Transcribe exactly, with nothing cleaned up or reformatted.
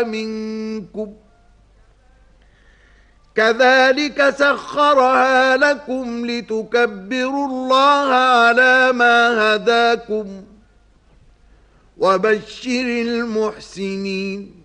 منكم كذلك سخرها لكم لتكبروا الله على ما هداكم وبشر المحسنين